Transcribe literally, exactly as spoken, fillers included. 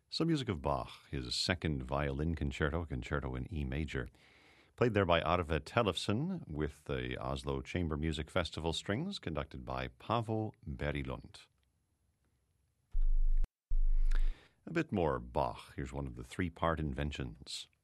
Some music of Bach, his second violin concerto, concerto in E major. Played there by Arve Tellefsen with the Oslo Chamber Music Festival Strings, conducted by Paavo Berilund. A bit more Bach. Here's one of the three-part inventions.